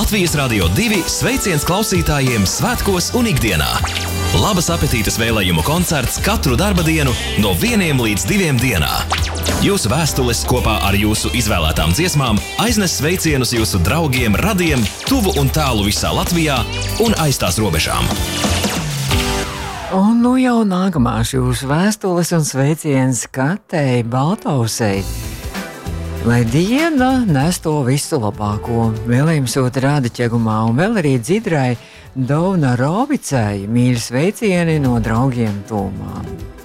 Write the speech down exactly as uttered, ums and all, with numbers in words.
Latvijas Radio divi sveiciens klausītājiem svētkos un ikdienā. Labas apetītes vēlējumu koncerts katru darba dienu no vieniem līdz diviem dienā. Jūsu vēstules kopā ar jūsu izvēlētām dziesmām aiznes sveicienus jūsu draugiem, radiem, tuvu un tālu visā Latvijā un aiz tās robežām. Un nu jau nākamās jūsu vēstules un sveiciens Katei Baltausei. Lai diena nes to visu labāko, vēlējums sūta Rāda Ķegumā un vēl arī Dzidrai Dovna Rovicai mīļi sveicieni no draugiem tūmā.